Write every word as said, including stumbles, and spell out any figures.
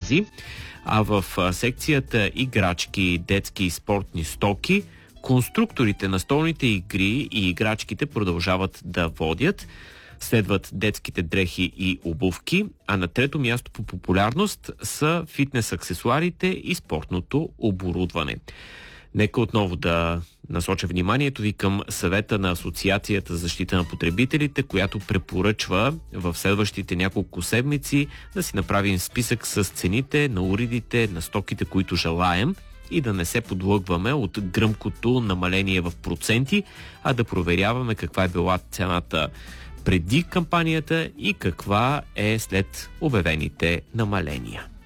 тази. А в секцията играчки, детски и спортни стоки, конструкторите на столните игри и играчките продължават да водят. Следват детските дрехи и обувки, а на трето място по популярност са фитнес аксесуарите и спортното оборудване. Нека отново да насоча вниманието ви към съвета на Асоциацията за защита на потребителите, която препоръчва в следващите няколко седмици да си направим списък с цените на уредите, на стоките, които желаем, и да не се подлъгваме от гръмкото намаление в проценти, а да проверяваме каква е била цената преди кампанията и каква е след обявените намаления.